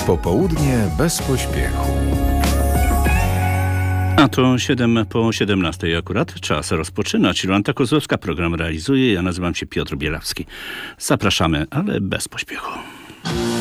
Popołudnie bez pośpiechu. A to 7 po 17 akurat. Czas rozpoczynać. Jolanta Kozłowska program realizuje. Ja nazywam się Piotr Bielawski. Zapraszamy, ale bez pośpiechu.